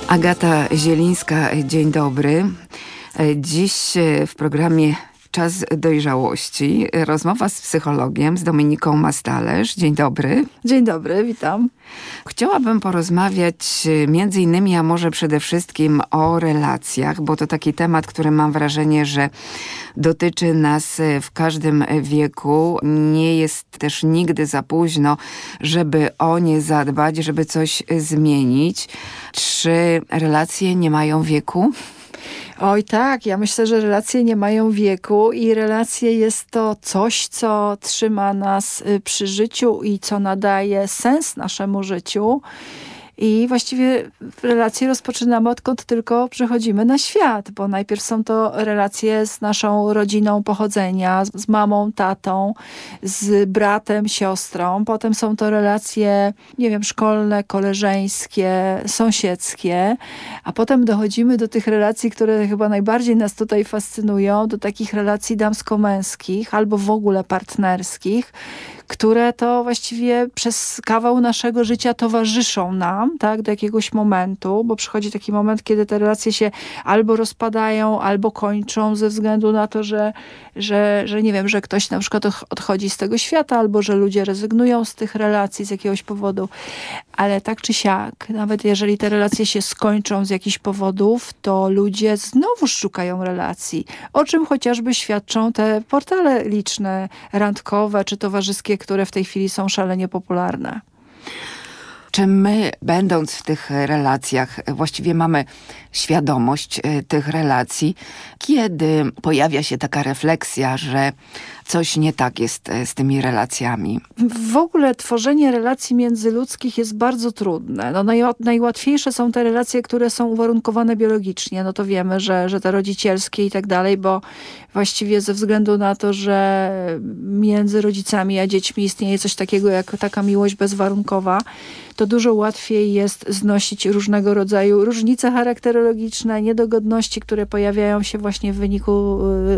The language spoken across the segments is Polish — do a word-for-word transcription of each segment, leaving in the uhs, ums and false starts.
Agata Zielińska, dzień dobry. Dziś w programie Czas dojrzałości rozmowa z psychologiem, z Dominiką Mastalerz. Dzień dobry. Dzień dobry, witam. Chciałabym porozmawiać między innymi, a może przede wszystkim o relacjach, bo to taki temat, który mam wrażenie, że dotyczy nas w każdym wieku. Nie jest też nigdy za późno, żeby o nie zadbać, żeby coś zmienić. Czy relacje nie mają wieku? Oj tak, ja myślę, że relacje nie mają wieku i relacje jest to coś, co trzyma nas przy życiu i co nadaje sens naszemu życiu. I właściwie relacje rozpoczynamy odkąd tylko przychodzimy na świat, bo najpierw są to relacje z naszą rodziną pochodzenia, z mamą, tatą, z bratem, siostrą. Potem są to relacje, nie wiem, szkolne, koleżeńskie, sąsiedzkie. A potem dochodzimy do tych relacji, które chyba najbardziej nas tutaj fascynują, do takich relacji damsko-męskich albo w ogóle partnerskich, które to właściwie przez kawał naszego życia towarzyszą nam, tak, do jakiegoś momentu, bo przychodzi taki moment, kiedy te relacje się albo rozpadają, albo kończą ze względu na to, że, że, że nie wiem, że ktoś na przykład odchodzi z tego świata, albo że ludzie rezygnują z tych relacji z jakiegoś powodu. Ale tak czy siak, nawet jeżeli te relacje się skończą z jakichś powodów, to ludzie znowu szukają relacji, o czym chociażby świadczą te portale liczne, randkowe czy towarzyskie, które w tej chwili są szalenie popularne. Czy my, będąc w tych relacjach, właściwie mamy świadomość tych relacji, kiedy pojawia się taka refleksja, że coś nie tak jest z tymi relacjami? W ogóle tworzenie relacji międzyludzkich jest bardzo trudne. No naj, najłatwiejsze są te relacje, które są uwarunkowane biologicznie. No to wiemy, że, że te rodzicielskie i tak dalej, bo właściwie ze względu na to, że między rodzicami a dziećmi istnieje coś takiego jak taka miłość bezwarunkowa, to dużo łatwiej jest znosić różnego rodzaju różnice charakterologiczne, niedogodności, które pojawiają się właśnie w wyniku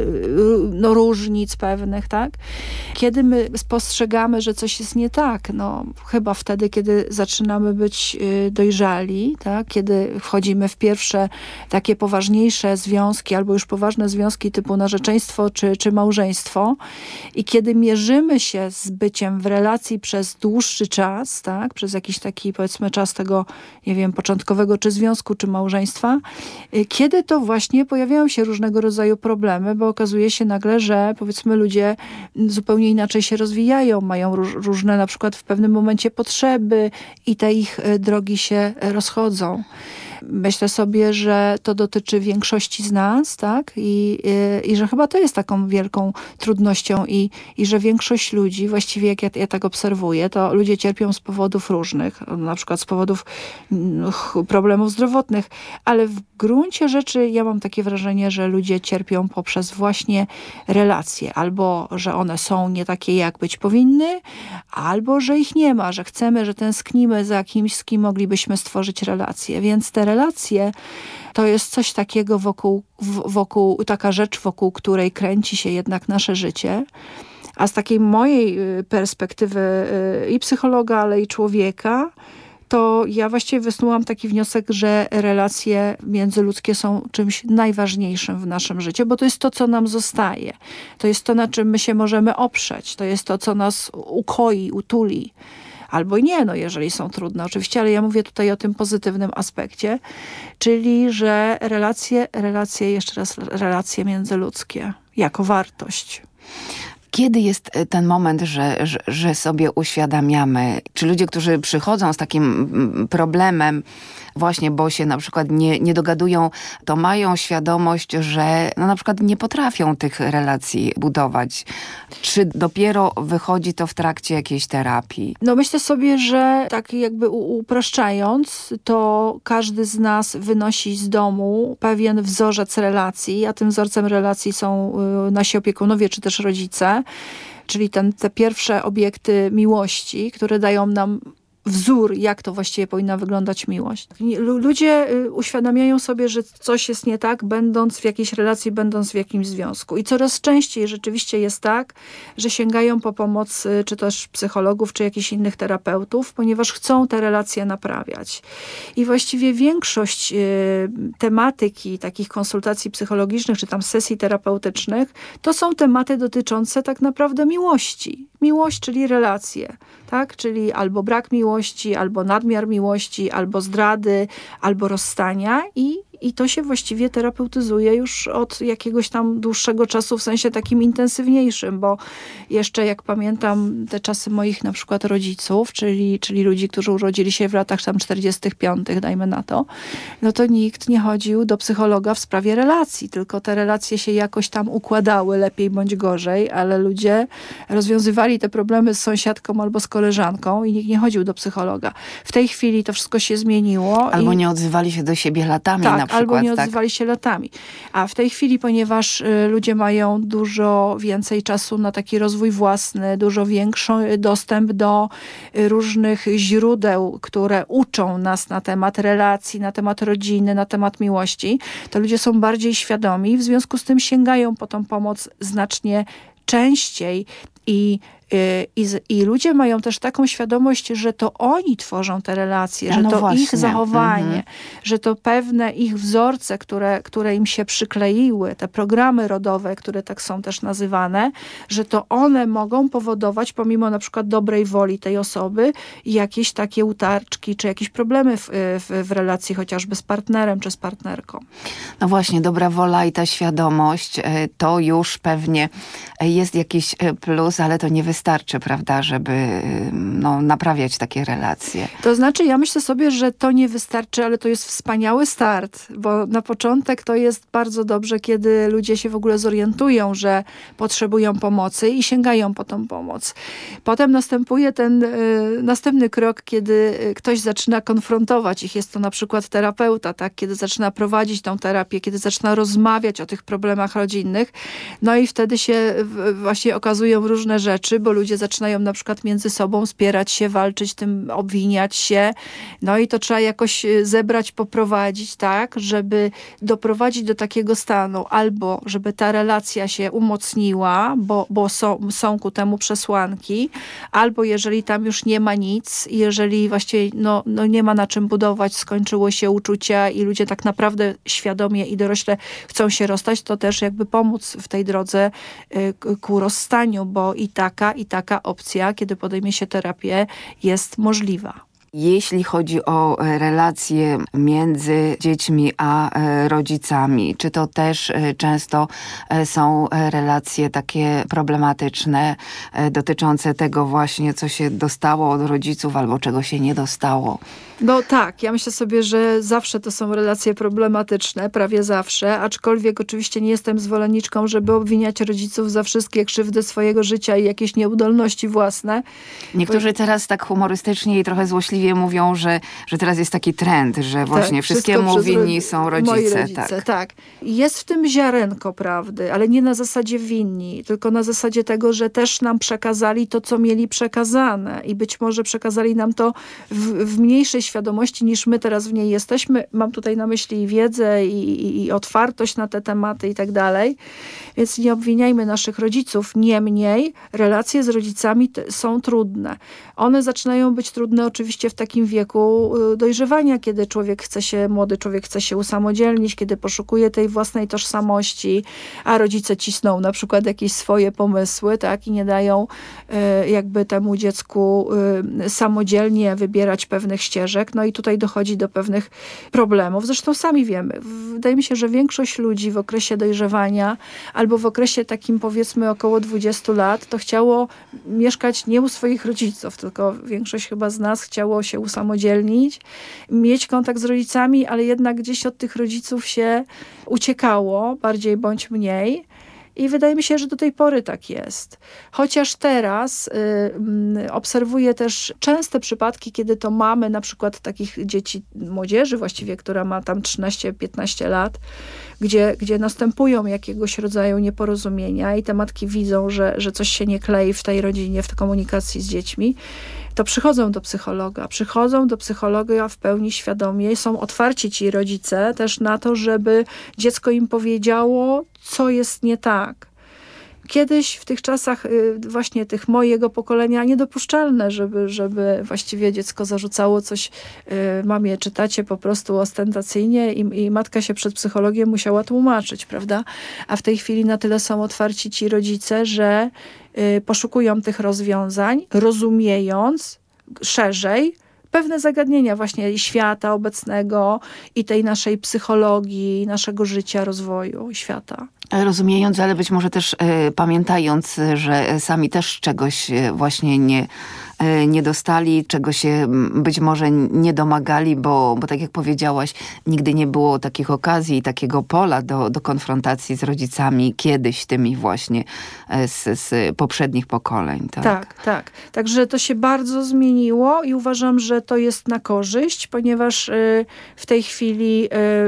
no, różnic pewnych, tak? Kiedy my spostrzegamy, że coś jest nie tak, no chyba wtedy, kiedy zaczynamy być dojrzali, tak? Kiedy wchodzimy w pierwsze takie poważniejsze związki, albo już poważne związki typu narzeczeństwo czy, czy małżeństwo i kiedy mierzymy się z byciem w relacji przez dłuższy czas, tak? Przez jakiś taki, powiedzmy, czas tego, nie wiem, początkowego czy związku, czy małżeństwa, kiedy to właśnie pojawiają się różnego rodzaju problemy, bo okazuje się nagle, że powiedzmy ludzie zupełnie inaczej się rozwijają, mają róż, różne na przykład w pewnym momencie potrzeby i te ich drogi się rozchodzą. Myślę sobie, że to dotyczy większości z nas, tak? I, i, i że chyba to jest taką wielką trudnością i, i że większość ludzi, właściwie jak ja, ja tak obserwuję, to ludzie cierpią z powodów różnych, na przykład z powodów no, problemów zdrowotnych, ale w gruncie rzeczy ja mam takie wrażenie, że ludzie cierpią poprzez właśnie relacje, albo że one są nie takie, jak być powinny, albo że ich nie ma, że chcemy, że tęsknimy za kimś, z kim moglibyśmy stworzyć relacje, więc te relacje to jest coś takiego wokół, wokół, taka rzecz, wokół której kręci się jednak nasze życie. A z takiej mojej perspektywy i psychologa, ale i człowieka, to ja właściwie wysnułam taki wniosek, że relacje międzyludzkie są czymś najważniejszym w naszym życiu, bo to jest to, co nam zostaje. To jest to, na czym my się możemy oprzeć. To jest to, co nas ukoi, utuli. Albo nie, no jeżeli są trudne oczywiście, ale ja mówię tutaj o tym pozytywnym aspekcie, czyli że relacje, relacje, jeszcze raz relacje międzyludzkie jako wartość. Kiedy jest ten moment, że, że, że sobie uświadamiamy, czy ludzie, którzy przychodzą z takim problemem, właśnie bo się na przykład nie, nie dogadują, to mają świadomość, że no na przykład nie potrafią tych relacji budować. Czy dopiero wychodzi to w trakcie jakiejś terapii? No myślę sobie, że tak jakby upraszczając, to każdy z nas wynosi z domu pewien wzorzec relacji, a tym wzorcem relacji są nasi opiekunowie czy też rodzice, czyli ten, te pierwsze obiekty miłości, które dają nam wzór, jak to właściwie powinna wyglądać miłość. Ludzie uświadamiają sobie, że coś jest nie tak, będąc w jakiejś relacji, będąc w jakimś związku. I coraz częściej rzeczywiście jest tak, że sięgają po pomoc czy też psychologów, czy jakichś innych terapeutów, ponieważ chcą te relacje naprawiać. I właściwie większość tematyki takich konsultacji psychologicznych, czy tam sesji terapeutycznych, to są tematy dotyczące tak naprawdę miłości. Miłość, czyli relacje, tak? Czyli albo brak miłości, albo nadmiar miłości, albo zdrady, albo rozstania i I to się właściwie terapeutyzuje już od jakiegoś tam dłuższego czasu, w sensie takim intensywniejszym, bo jeszcze jak pamiętam te czasy moich na przykład rodziców, czyli, czyli ludzi, którzy urodzili się w latach tam czterdziestych piątych, dajmy na to, no to nikt nie chodził do psychologa w sprawie relacji, tylko te relacje się jakoś tam układały, lepiej bądź gorzej, ale ludzie rozwiązywali te problemy z sąsiadką albo z koleżanką i nikt nie chodził do psychologa. W tej chwili to wszystko się zmieniło. Albo i... nie odzywali się do siebie latami tak, na przykład. Albo nie tak? odzywali się latami. A w tej chwili, ponieważ y, ludzie mają dużo więcej czasu na taki rozwój własny, dużo większy dostęp do y, różnych źródeł, które uczą nas na temat relacji, na temat rodziny, na temat miłości, to ludzie są bardziej świadomi, w związku z tym sięgają po tą pomoc znacznie częściej i I, I ludzie mają też taką świadomość, że to oni tworzą te relacje, Ja, że no to właśnie. ich zachowanie, Mhm. że to pewne ich wzorce, które, które im się przykleiły, te programy rodowe, które tak są też nazywane, że to one mogą powodować, pomimo na przykład dobrej woli tej osoby, jakieś takie utarczki, czy jakieś problemy w, w, w relacji chociażby z partnerem, czy z partnerką. No właśnie, dobra wola i ta świadomość, e, to już pewnie e, jest jakiś e, plus, ale to nie wystarczy. Wystarczy, prawda, żeby no, naprawiać takie relacje. To znaczy, ja myślę sobie, że to nie wystarczy, ale to jest wspaniały start, bo na początek to jest bardzo dobrze, kiedy ludzie się w ogóle zorientują, że potrzebują pomocy i sięgają po tą pomoc. Potem następuje ten y, następny krok, kiedy ktoś zaczyna konfrontować ich. Jest to na przykład terapeuta, tak? Kiedy zaczyna prowadzić tą terapię, kiedy zaczyna rozmawiać o tych problemach rodzinnych. No i wtedy się w, właśnie okazują różne rzeczy, bo ludzie zaczynają na przykład między sobą spierać się, walczyć tym, obwiniać się. No i to trzeba jakoś zebrać, poprowadzić tak, żeby doprowadzić do takiego stanu, albo żeby ta relacja się umocniła, bo, bo są, są ku temu przesłanki, albo jeżeli tam już nie ma nic, jeżeli właściwie no, no nie ma na czym budować, skończyło się uczucia i ludzie tak naprawdę świadomie i dorośle chcą się rozstać, to też jakby pomóc w tej drodze y, ku rozstaniu, bo i taka, i taka opcja, kiedy podejmie się terapię, jest możliwa. Jeśli chodzi o relacje między dziećmi a rodzicami, czy to też często są relacje takie problematyczne, dotyczące tego właśnie, co się dostało od rodziców albo czego się nie dostało? No tak, ja myślę sobie, że zawsze to są relacje problematyczne, prawie zawsze, aczkolwiek oczywiście nie jestem zwolenniczką, żeby obwiniać rodziców za wszystkie krzywdy swojego życia i jakieś nieudolności własne. Niektórzy bo... teraz tak humorystycznie i trochę złośliwie mówią, że, że teraz jest taki trend, że właśnie tak, wszystkiemu winni są rodzice. Moi rodzice, tak. tak. Jest w tym ziarenko prawdy, ale nie na zasadzie winni, tylko na zasadzie tego, że też nam przekazali to, co mieli przekazane i być może przekazali nam to w, w mniejszej świadomości niż my teraz w niej jesteśmy. Mam tutaj na myśli i wiedzę i, i, i otwartość na te tematy i tak dalej. Więc nie obwiniajmy naszych rodziców. Niemniej relacje z rodzicami te, są trudne. One zaczynają być trudne oczywiście w takim wieku dojrzewania, kiedy człowiek chce się, młody człowiek chce się usamodzielnić, kiedy poszukuje tej własnej tożsamości, a rodzice cisną na przykład jakieś swoje pomysły, tak, i nie dają y, jakby temu dziecku y, samodzielnie wybierać pewnych ścieżek. No i tutaj dochodzi do pewnych problemów. Zresztą sami wiemy. Wydaje mi się, że większość ludzi w okresie dojrzewania albo w okresie takim powiedzmy około dwudziestu lat, to chciało mieszkać nie u swoich rodziców, tylko większość chyba z nas chciało się usamodzielnić, mieć kontakt z rodzicami, ale jednak gdzieś od tych rodziców się uciekało, bardziej bądź mniej. I wydaje mi się, że do tej pory tak jest. Chociaż teraz y, obserwuję też częste przypadki, kiedy to mamy na przykład takich dzieci, młodzieży właściwie, która ma tam trzynaście piętnaście lat, gdzie, gdzie następują jakiegoś rodzaju nieporozumienia i te matki widzą, że, że coś się nie klei w tej rodzinie, w tej komunikacji z dziećmi. to przychodzą do psychologa. Przychodzą do psychologa w pełni świadomie. Są otwarci ci rodzice też na to, żeby dziecko im powiedziało, co jest nie tak. Kiedyś w tych czasach y, właśnie tych mojego pokolenia niedopuszczalne, żeby, żeby właściwie dziecko zarzucało coś y, mamie, czytacie po prostu ostentacyjnie i, i matka się przed psychologiem musiała tłumaczyć, prawda? A w tej chwili na tyle są otwarci ci rodzice, że y, poszukują tych rozwiązań, rozumiejąc szerzej pewne zagadnienia właśnie i świata obecnego i tej naszej psychologii, naszego życia, rozwoju świata. Rozumiejąc, ale być może też e, pamiętając, że sami też czegoś e, właśnie nie, e, nie dostali, czego się m, być może nie domagali, bo, bo tak jak powiedziałaś, nigdy nie było takich okazji i takiego pola do, do konfrontacji z rodzicami kiedyś tymi właśnie e, z, z poprzednich pokoleń. Tak? tak, tak. Także to się bardzo zmieniło i uważam, że to jest na korzyść, ponieważ y, w tej chwili y,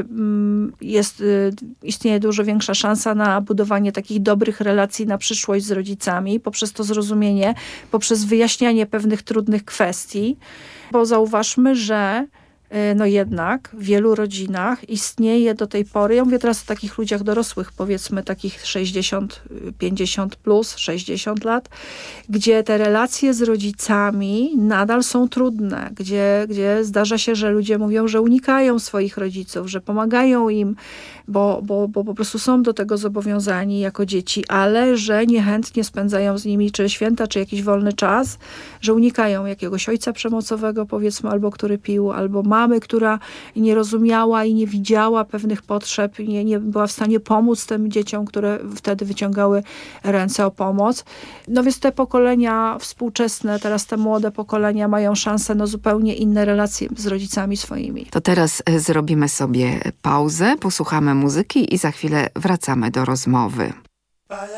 jest, y, istnieje dużo większa szansa na budowanie takich dobrych relacji na przyszłość z rodzicami, poprzez to zrozumienie, poprzez wyjaśnianie pewnych trudnych kwestii, bo zauważmy, że no jednak w wielu rodzinach istnieje do tej pory, ja mówię teraz o takich ludziach dorosłych, powiedzmy takich sześćdziesiąt, pięćdziesiąt plus, sześćdziesiąt lat, gdzie te relacje z rodzicami nadal są trudne, gdzie, gdzie zdarza się, że ludzie mówią, że unikają swoich rodziców, że pomagają im, bo, bo, bo po prostu są do tego zobowiązani jako dzieci, ale że niechętnie spędzają z nimi czy święta, czy jakiś wolny czas, że unikają jakiegoś ojca przemocowego, powiedzmy, albo który pił, albo mamy, która nie rozumiała i nie widziała pewnych potrzeb, nie, nie była w stanie pomóc tym dzieciom, które wtedy wyciągały ręce o pomoc. No więc te pokolenia współczesne, teraz te młode pokolenia mają szansę na zupełnie inne relacje z rodzicami swoimi. To teraz e, zrobimy sobie pauzę, posłuchamy muzyki i za chwilę wracamy do rozmowy.